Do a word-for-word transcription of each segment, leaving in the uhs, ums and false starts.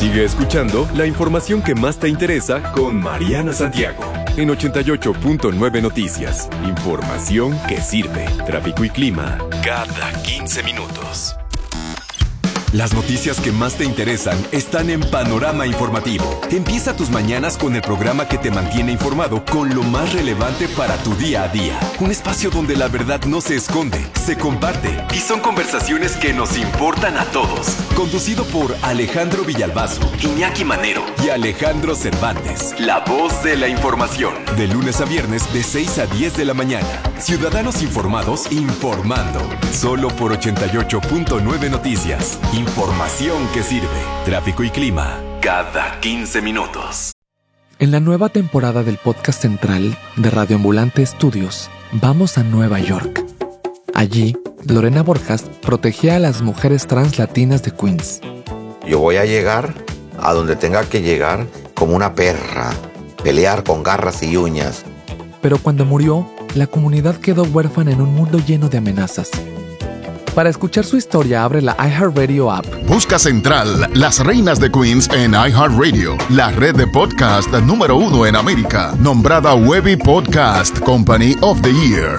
Sigue escuchando la información que más te interesa con Mariana Santiago en ochenta y ocho punto nueve Noticias. Información que sirve. Tráfico y clima cada quince minutos. Las noticias que más te interesan están en Panorama Informativo. Empieza tus mañanas con el programa que te mantiene informado con lo más relevante para tu día a día. Un espacio donde la verdad no se esconde, se comparte y son conversaciones que nos importan a todos. Conducido por Alejandro Villalbazo, Iñaki Manero y Alejandro Cervantes. La voz de la información. De lunes a viernes de seis a diez de la mañana. Ciudadanos informados informando. Solo por ochenta y ocho punto nueve Noticias. Información que sirve. Tráfico y clima cada quince minutos. En la nueva temporada del podcast central de Radio Ambulante Estudios, vamos a Nueva York. Allí, Lorena Borjas protegía a las mujeres trans latinas de Queens. Yo voy a llegar a donde tenga que llegar como una perra, pelear con garras y uñas. Pero cuando murió, la comunidad quedó huérfana en un mundo lleno de amenazas. Para escuchar su historia, abre la iHeartRadio app. Busca Central, Las Reinas de Queens en iHeartRadio, la red de podcast número uno en América, nombrada Webby Podcast Company of the Year.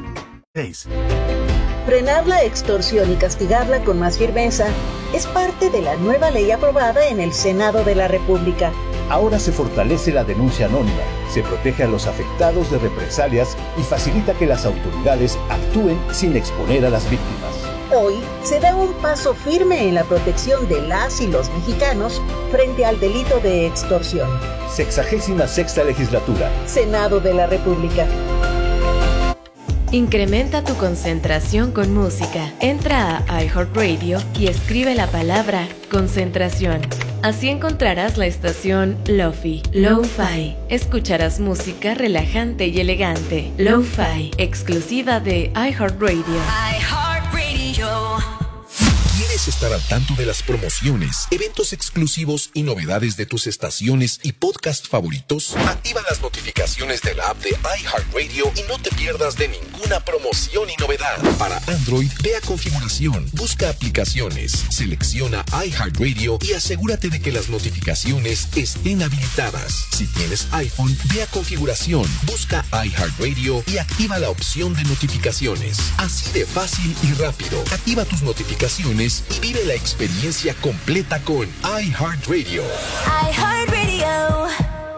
Frenar la extorsión y castigarla con más firmeza es parte de la nueva ley aprobada en el Senado de la República. Ahora se fortalece la denuncia anónima, se protege a los afectados de represalias y facilita que las autoridades actúen sin exponer a las víctimas. Hoy se da un paso firme en la protección de las y los mexicanos frente al delito de extorsión. Sexagésima sexta legislatura. Senado de la República. Incrementa tu concentración con música. Entra a iHeartRadio y escribe la palabra concentración. Así encontrarás la estación Lo-Fi, Lo-Fi. Escucharás música relajante y elegante. Lo-Fi, exclusiva de iHeartRadio. iHeartRadio. ¿Quieres estar al tanto de las promociones, eventos exclusivos y novedades de tus estaciones y podcast favoritos? Activa las notificaciones de la app de iHeartRadio y no te pierdas de ninguna promoción y novedad. Para Android, ve a configuración, busca aplicaciones, selecciona iHeartRadio y asegúrate de que las notificaciones estén habilitadas. Si tienes iPhone, ve a configuración, busca iHeartRadio y activa la opción de notificaciones. Así de fácil y rápido. Activa tus notificaciones y vive la experiencia completa con iHeartRadio. iHeartRadio.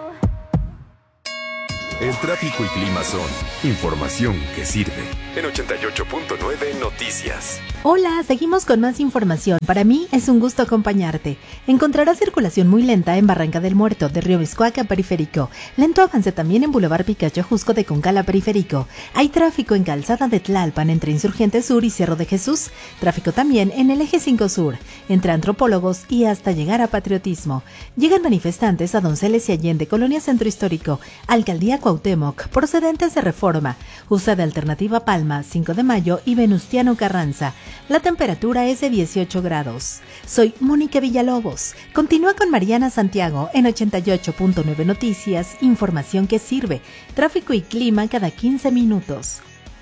El tráfico y clima son información que sirve. En ochenta y ocho punto nueve Noticias. Hola, seguimos con más información. Para mí es un gusto acompañarte. Encontrarás circulación muy lenta en Barranca del Muerto, de Río Miscuac a Periférico. Lento avance también en Boulevard Picacho Jusco de Concal a Periférico. Hay tráfico en Calzada de Tlalpan entre Insurgente Sur y Cerro de Jesús. Tráfico también en el Eje cinco Sur, entre Antropólogos y hasta llegar a Patriotismo. Llegan manifestantes a Donceles y Allende, Colonia Centro Histórico, Alcaldía Cuauhtémoc, procedentes de Reforma, U S A de Alternativa Palma, cinco de Mayo y Venustiano Carranza. La temperatura es de dieciocho grados. Soy Mónica Villalobos. Continúa con Mariana Santiago en ochenta y ocho punto nueve Noticias, información que sirve. Tráfico y clima cada quince minutos.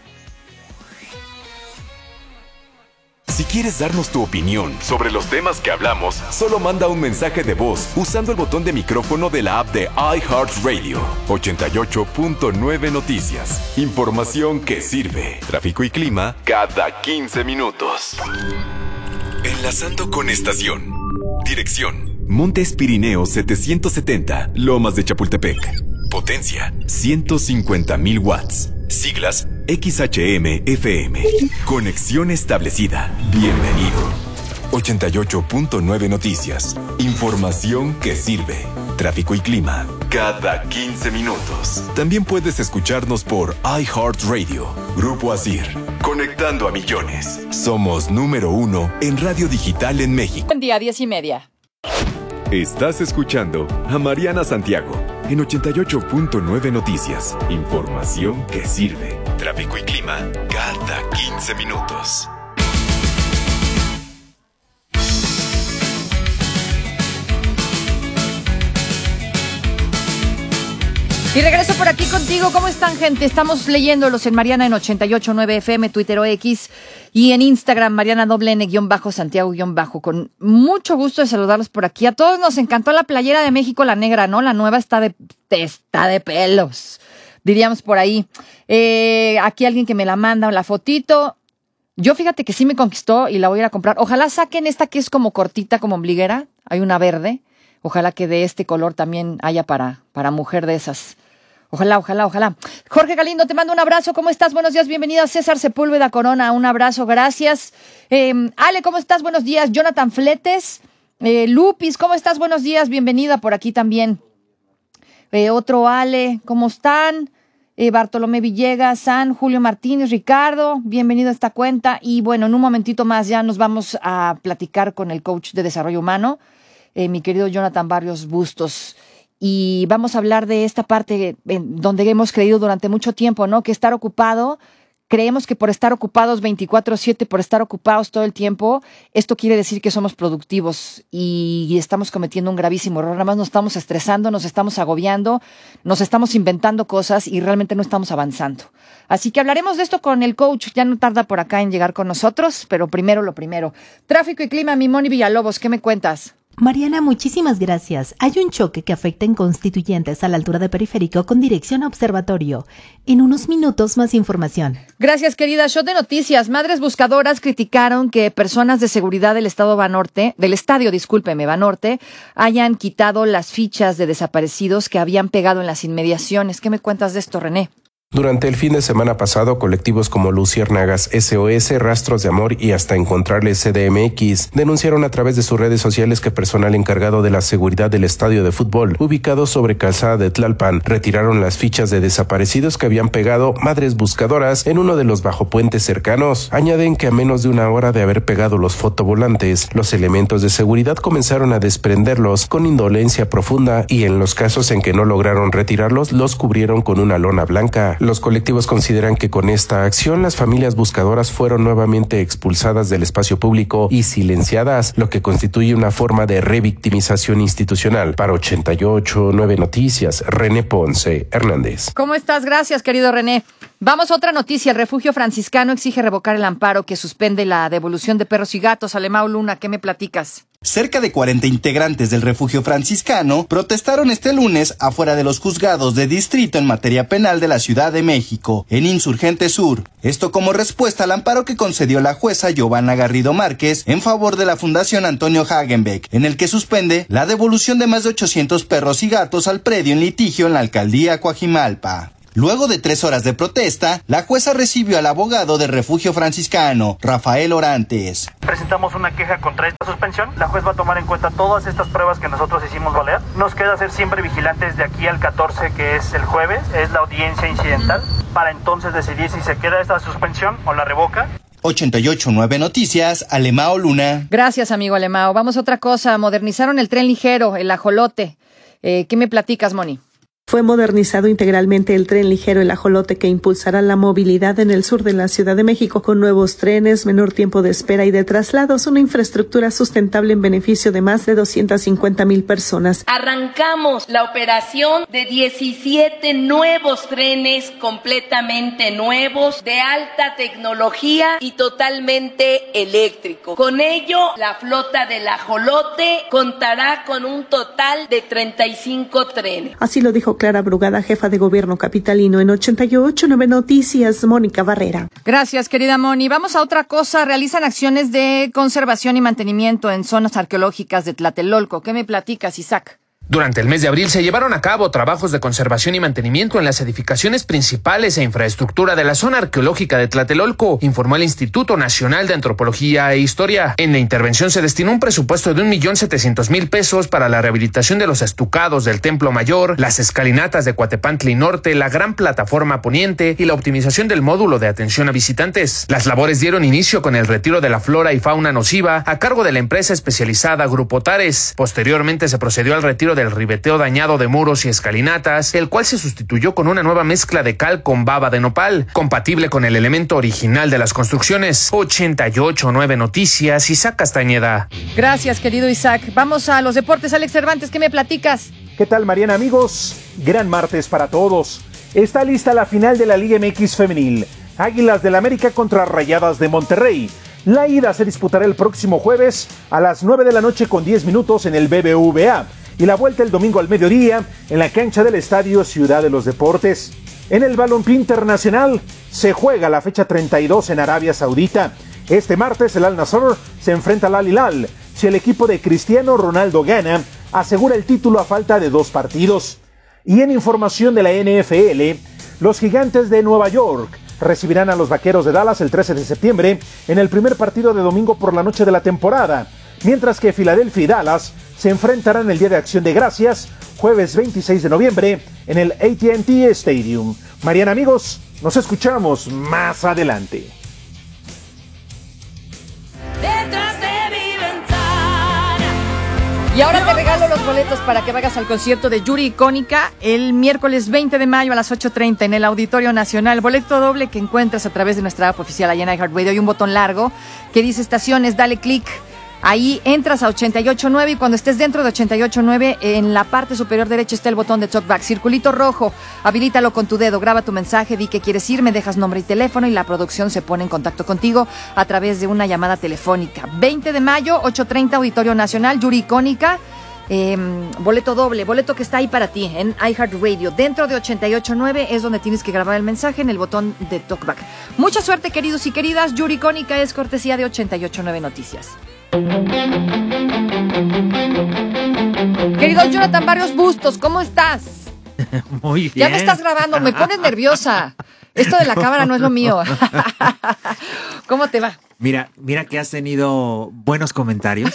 Si quieres darnos tu opinión sobre los temas que hablamos, solo manda un mensaje de voz usando el botón de micrófono de la app de iHeartRadio. ochenta y ocho punto nueve Noticias. Información que sirve. Tráfico y clima cada quince minutos. Enlazando con estación. Dirección: Montes Pirineos setecientos setenta, Lomas de Chapultepec. Potencia: ciento cincuenta mil watts. Siglas: X H M F M. Conexión establecida. Bienvenido. ochenta y ocho punto nueve Noticias. Información que sirve. Tráfico y clima cada quince minutos. También puedes escucharnos por iHeartRadio. Grupo Asir. Conectando a millones. Somos número uno en radio digital en México. Buen día, diez y media. Estás escuchando a Mariana Santiago en ochenta y ocho punto nueve Noticias. Información que sirve. Tráfico y clima cada quince minutos. Y regreso por aquí contigo. ¿Cómo están, gente? Estamos leyéndolos en Mariana en ochenta y ocho punto nueve F M, Twitter o X, y en Instagram, Mariana doble N guión bajo, Santiago guión bajo. Con mucho gusto de saludarlos por aquí. A todos nos encantó la playera de México, la negra, ¿no? La nueva está de, está de pelos, diríamos por ahí. Eh, aquí alguien que me la manda, la fotito. Yo fíjate que sí me conquistó y la voy a ir a comprar. Ojalá saquen esta que es como cortita, como ombliguera. Hay una verde. Ojalá que de este color también haya para, para mujer de esas. Ojalá, ojalá, ojalá. Jorge Galindo, te mando un abrazo. ¿Cómo estás? Buenos días, bienvenida. César Sepúlveda Corona, un abrazo, gracias. Eh, Ale, ¿cómo estás? Buenos días. Jonathan Fletes. Eh, Lupis, ¿cómo estás? Buenos días, bienvenida por aquí también. Eh, otro Ale, ¿cómo están? Eh, Bartolomé Villegas, San, Julio Martínez, Ricardo, bienvenido a esta cuenta. Y bueno, en un momentito más ya nos vamos a platicar con el coach de desarrollo humano, eh, mi querido Jonathan Barrios Bustos. Y vamos a hablar de esta parte en donde hemos creído durante mucho tiempo, ¿no? Que estar ocupado, creemos que por estar ocupados veinticuatro siete, por estar ocupados todo el tiempo, esto quiere decir que somos productivos y estamos cometiendo un gravísimo error. Nada más nos estamos estresando, nos estamos agobiando, nos estamos inventando cosas y realmente no estamos avanzando. Así que hablaremos de esto con el coach. Ya no tarda por acá en llegar con nosotros, pero primero lo primero. Tráfico y clima, mi Moni Villalobos, ¿qué me cuentas? Mariana, muchísimas gracias. Hay un choque que afecta en Constituyentes a la altura de Periférico con dirección a Observatorio. En unos minutos más información. Gracias, querida. Shot de noticias. Madres buscadoras criticaron que personas de seguridad del estado Banorte, del estadio, discúlpeme, Banorte, hayan quitado las fichas de desaparecidos que habían pegado en las inmediaciones. ¿Qué me cuentas de esto, René? Durante el fin de semana pasado, colectivos como Luciérnagas, S O S, Rastros de Amor y hasta Encontrarles C D M X denunciaron a través de sus redes sociales que personal encargado de la seguridad del estadio de fútbol, ubicado sobre Calzada de Tlalpan, retiraron las fichas de desaparecidos que habían pegado madres buscadoras en uno de los bajopuentes cercanos. Añaden que a menos de una hora de haber pegado los fotovolantes, los elementos de seguridad comenzaron a desprenderlos con indolencia profunda y en los casos en que no lograron retirarlos, los cubrieron con una lona blanca. Los colectivos consideran que con esta acción las familias buscadoras fueron nuevamente expulsadas del espacio público y silenciadas, lo que constituye una forma de revictimización institucional. Para ochenta y ocho punto nueve Noticias, René Ponce Hernández. ¿Cómo estás? Gracias, querido René. Vamos a otra noticia. El refugio franciscano exige revocar el amparo que suspende la devolución de perros y gatos. Alemão Luna, ¿qué me platicas? Cerca de cuarenta integrantes del refugio franciscano protestaron este lunes afuera de los juzgados de distrito en materia penal de la Ciudad de México, en Insurgente Sur. Esto como respuesta al amparo que concedió la jueza Giovanna Garrido Márquez en favor de la Fundación Antonio Hagenbeck, en el que suspende la devolución de más de ochocientos perros y gatos al predio en litigio en la alcaldía Coajimalpa. Luego de tres horas de protesta, la jueza recibió al abogado del refugio franciscano, Rafael Orantes. Presentamos una queja contra esta suspensión. La juez va a tomar en cuenta todas estas pruebas que nosotros hicimos valer. Nos queda ser siempre vigilantes de aquí al catorce, que es el jueves, es la audiencia incidental, para entonces decidir si se queda esta suspensión o la revoca. ochenta y ocho punto nueve Noticias, Alemão Luna. Gracias, amigo Alemão. Vamos a otra cosa. Modernizaron el tren ligero, el ajolote. Eh, ¿Qué me platicas, Moni? Fue modernizado integralmente el tren ligero El Ajolote, que impulsará la movilidad en el sur de la Ciudad de México con nuevos trenes, menor tiempo de espera y de traslados, una infraestructura sustentable en beneficio de más de doscientas cincuenta mil personas. Arrancamos la operación de diecisiete nuevos trenes completamente nuevos, de alta tecnología y totalmente eléctrico. Con ello, la flota del Ajolote contará con un total de treinta y cinco trenes. Así lo dijo Clara Brugada, jefa de gobierno capitalino. En ochenta y ocho punto nueve Noticias, Mónica Barrera. Gracias, querida Moni. Vamos a otra cosa. Realizan acciones de conservación y mantenimiento en zonas arqueológicas de Tlatelolco. ¿Qué me platicas, Isaac? Durante el mes de abril se llevaron a cabo trabajos de conservación y mantenimiento en las edificaciones principales e infraestructura de la zona arqueológica de Tlatelolco, informó el Instituto Nacional de Antropología e Historia. En la intervención se destinó un presupuesto de un millón setecientos mil pesos para la rehabilitación de los estucados del Templo Mayor, las escalinatas de Coatepantli Norte, la gran plataforma poniente y la optimización del módulo de atención a visitantes. Las labores dieron inicio con el retiro de la flora y fauna nociva a cargo de la empresa especializada Grupo Tares. Posteriormente se procedió al retiro del ribeteo dañado de muros y escalinatas, el cual se sustituyó con una nueva mezcla de cal con baba de nopal, compatible con el elemento original de las construcciones. ochenta y ocho punto nueve Noticias, Isaac Castañeda. Gracias, querido Isaac. Vamos a los deportes. Alex Cervantes, ¿qué me platicas? ¿Qué tal, Mariana, amigos? Gran martes para todos. Está lista la final de la Liga M X femenil. Águilas del América contra Rayadas de Monterrey. La ida se disputará el próximo jueves a las nueve de la noche con diez minutos en el B B V A y la vuelta el domingo al mediodía en la cancha del Estadio Ciudad de los Deportes. En el balompié internacional se juega la fecha treinta y dos en Arabia Saudita. Este martes el Al Nassr se enfrenta al Al Hilal. Si el equipo de Cristiano Ronaldo gana, asegura el título a falta de dos partidos. Y en información de la N F L, los Gigantes de Nueva York recibirán a los Vaqueros de Dallas el trece de septiembre en el primer partido de domingo por la noche de la temporada, mientras que Filadelfia y Dallas se enfrentarán el Día de Acción de Gracias, jueves veintiséis de noviembre, en el A T and T Stadium. Mariana, amigos, nos escuchamos más adelante. Y ahora te regalo los boletos para que vayas al concierto de Yuri Icónica el miércoles veinte de mayo a las ocho treinta en el Auditorio Nacional. Boleto doble que encuentras a través de nuestra app oficial allá en iHeartRadio. Hay un botón largo que dice estaciones, dale clic. Ahí entras a ochenta y ocho punto nueve y cuando estés dentro de ochenta y ocho punto nueve, en la parte superior derecha está el botón de talkback. Circulito rojo, habilítalo con tu dedo, graba tu mensaje, di que quieres ir, me dejas nombre y teléfono y la producción se pone en contacto contigo a través de una llamada telefónica. veinte de mayo, ocho treinta, Auditorio Nacional, Yuri Icónica. Eh, boleto doble, boleto que está ahí para ti en iHeartRadio. Dentro de ochenta y ocho punto nueve es donde tienes que grabar el mensaje en el botón de talkback. Mucha suerte, queridos y queridas. Yuri Icónica es cortesía de ochenta y ocho punto nueve Noticias. Querido Jonathan Barrios Bustos, ¿cómo estás? Muy bien. Ya me estás grabando, me pones nerviosa. Esto de la cámara no es lo mío. ¿Cómo te va? Mira, mira que has tenido buenos comentarios.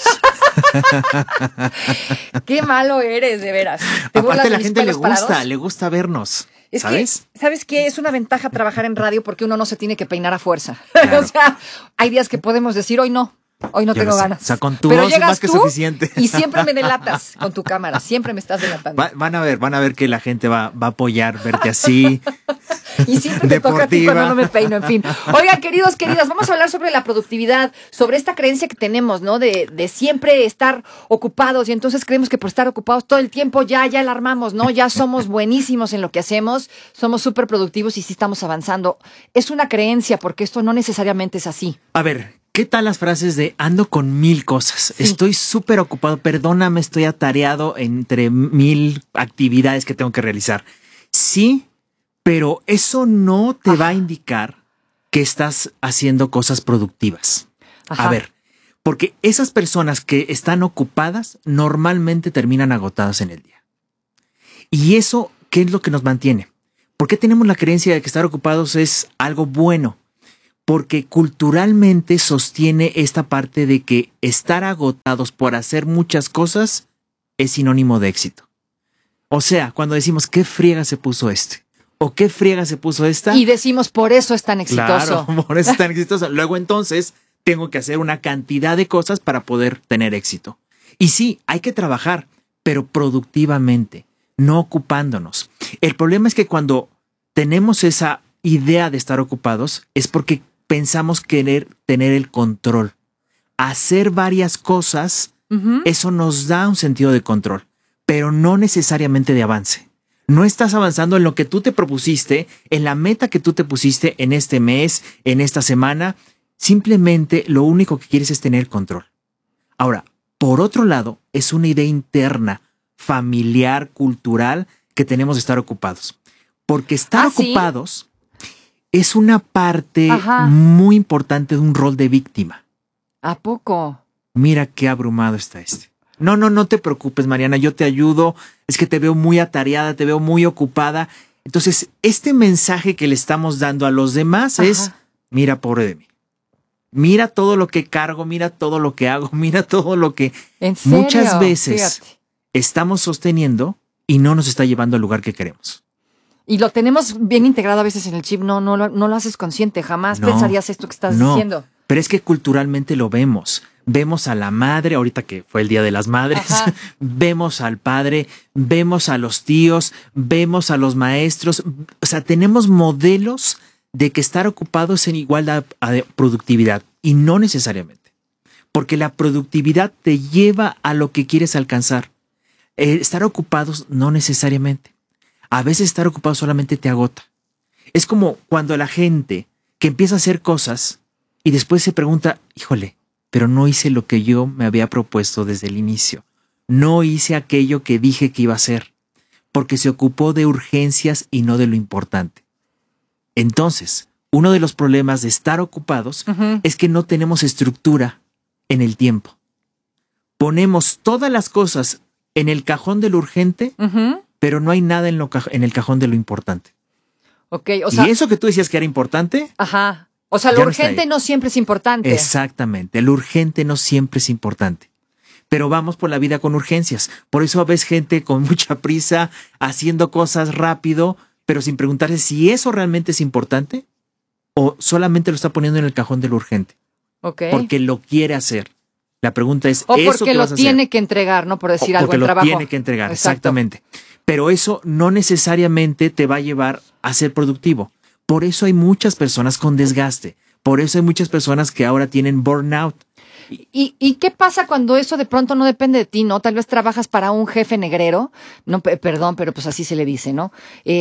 Qué malo eres, de veras. Aparte la gente le gusta, parados? le gusta vernos. Es ¿Sabes? Que, ¿sabes qué? Es una ventaja trabajar en radio porque uno no se tiene que peinar a fuerza. Claro. O sea, hay días que podemos decir, hoy no. Hoy no Yo tengo ganas. O sea, con tu Pero voz es más que suficiente. Y siempre me delatas con tu cámara. Siempre me estás delatando. Va, van a ver, van a ver que la gente va, va a apoyar verte así. Y siempre te toca a ti cuando no me peino, en fin. Oigan, queridos, queridas, vamos a hablar sobre la productividad, sobre esta creencia que tenemos, ¿no? De, de siempre estar ocupados y entonces creemos que por estar ocupados todo el tiempo ya, ya la armamos, ¿no? Ya somos buenísimos en lo que hacemos, somos súper productivos y sí estamos avanzando. Es una creencia porque esto no necesariamente es así. A ver, ¿qué tal las frases de ando con mil cosas? Sí. Estoy súper ocupado, perdóname, estoy atareado entre mil actividades que tengo que realizar. Sí, pero eso no te Ajá. va a indicar que estás haciendo cosas productivas. Ajá. A ver, porque esas personas que están ocupadas normalmente terminan agotadas en el día. ¿Y eso qué es lo que nos mantiene? ¿Por qué tenemos la creencia de que estar ocupados es algo bueno? Porque culturalmente sostiene esta parte de que estar agotados por hacer muchas cosas es sinónimo de éxito. O sea, cuando decimos, ¿qué friega se puso este? ¿O qué friega se puso esta? Y decimos, por eso es tan exitoso. Claro, por eso es tan exitoso. Luego entonces tengo que hacer una cantidad de cosas para poder tener éxito. Y sí, hay que trabajar, pero productivamente, no ocupándonos. El problema es que cuando tenemos esa idea de estar ocupados es porque pensamos querer tener el control. Hacer varias cosas, uh-huh. eso nos da un sentido de control, pero no necesariamente de avance. No estás avanzando en lo que tú te propusiste, en la meta que tú te pusiste en este mes, en esta semana. Simplemente lo único que quieres es tener control. Ahora, por otro lado, es una idea interna, familiar, cultural, que tenemos de estar ocupados. Porque estar ¿Ah, ocupados sí? es una parte Ajá. muy importante de un rol de víctima. ¿A poco? Mira qué abrumado está este. No, no, no te preocupes, Mariana, yo te ayudo. Es que te veo muy atareada, te veo muy ocupada. Entonces, este mensaje que le estamos dando a los demás Ajá. es, mira, pobre de mí. Mira todo lo que cargo, mira todo lo que hago, mira todo lo que... ¿En serio? Muchas veces Fíjate. estamos sosteniendo y no nos está llevando al lugar que queremos. Y lo tenemos bien integrado a veces en el chip, no, no, lo, no lo haces consciente, jamás no, pensarías esto que estás no, diciendo. Pero es que culturalmente lo vemos. Vemos a la madre, ahorita que fue el Día de las Madres, vemos al padre, vemos a los tíos, vemos a los maestros. O sea, tenemos modelos de que estar ocupados en igualdad a productividad y no necesariamente. Porque la productividad te lleva a lo que quieres alcanzar. Eh, estar ocupados no necesariamente. A veces estar ocupado solamente te agota. Es como cuando la gente que empieza a hacer cosas y después se pregunta, híjole, pero no hice lo que yo me había propuesto desde el inicio. No hice aquello que dije que iba a hacer, porque se ocupó de urgencias y no de lo importante. Entonces, uno de los problemas de estar ocupados uh-huh. es que no tenemos estructura en el tiempo. Ponemos todas las cosas en el cajón de lo urgente, uh-huh. pero no hay nada en, lo ca- en el cajón de lo importante. Okay, o sea, y eso que tú decías que era importante... Ajá. O sea, lo urgente no, no siempre es importante. Exactamente. Lo urgente no siempre es importante. Pero vamos por la vida con urgencias. Por eso ves gente con mucha prisa, haciendo cosas rápido, pero sin preguntarse si eso realmente es importante o solamente lo está poniendo en el cajón de lo urgente. Okay. Porque lo quiere hacer. La pregunta es, o ¿eso porque que lo vas a tiene hacer? que entregar, ¿no? Por decir o algo porque en lo trabajo. tiene que entregar, Exacto. Exactamente. Pero eso no necesariamente te va a llevar a ser productivo. Por eso hay muchas personas con desgaste. Por eso hay muchas personas que ahora tienen burnout. ¿Y, ¿Y qué pasa cuando eso de pronto no depende de ti, no? Tal vez trabajas para un jefe negrero, no, p- perdón, pero pues así se le dice, ¿no?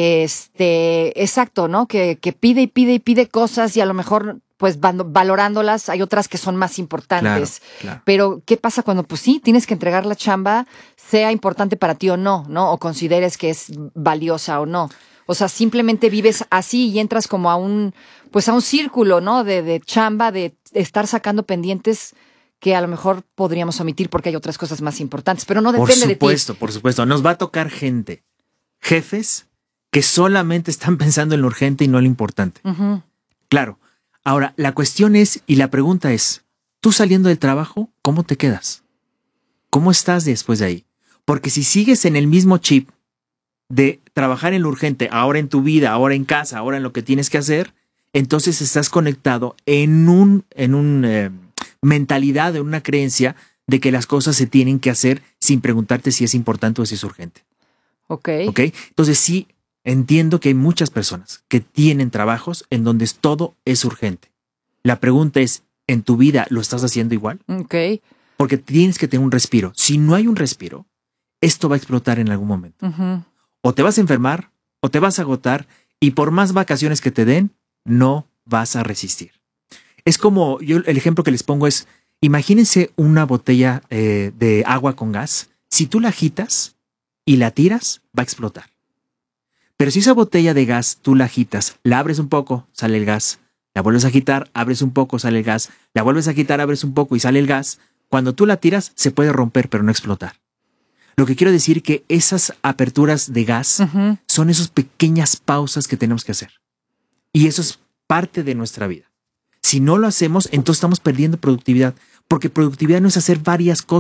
Este, exacto, ¿no? Que, que pide y pide y pide cosas y a lo mejor, pues van- valorándolas, hay otras que son más importantes. Claro, claro. Pero ¿qué pasa cuando, pues sí, tienes que entregar la chamba, sea importante para ti o no, ¿no? O consideres que es valiosa o no. O sea, simplemente vives así y entras como a un, pues a un círculo, ¿no? De, de chamba, de estar sacando pendientes que a lo mejor podríamos omitir porque hay otras cosas más importantes, pero no depende de ti. Por supuesto, por supuesto. Nos va a tocar gente, jefes, que solamente están pensando en lo urgente y no en lo importante. Uh-huh. Claro. Ahora, la cuestión es, y la pregunta es, tú saliendo del trabajo, ¿cómo te quedas? ¿Cómo estás después de ahí? Porque si sigues en el mismo chip de trabajar en lo urgente, ahora en tu vida, ahora en casa, ahora en lo que tienes que hacer, entonces estás conectado en un, en un eh, mentalidad, en una creencia de que las cosas se tienen que hacer sin preguntarte si es importante o si es urgente. Ok. Ok. Entonces sí, entiendo que hay muchas personas que tienen trabajos en donde todo es urgente. La pregunta es, ¿en tu vida lo estás haciendo igual? Ok. Porque tienes que tener un respiro. Si no hay un respiro, esto va a explotar en algún momento. Uh-huh. O te vas a enfermar, o te vas a agotar, y por más vacaciones que te den, no vas a resistir. Es como, yo el ejemplo que les pongo es, imagínense una botella eh, de agua con gas. Si tú la agitas y la tiras, va a explotar. Pero si esa botella de gas tú la agitas, la abres un poco, sale el gas. La vuelves a agitar, abres un poco, sale el gas. La vuelves a agitar, abres un poco y sale el gas. Cuando tú la tiras, se puede romper, pero no explotar. Lo que quiero decir que esas aperturas de gas uh-huh. son esas pequeñas pausas que tenemos que hacer. Y eso es parte de nuestra vida. Si no lo hacemos, entonces estamos perdiendo productividad, porque productividad no es hacer varias cosas.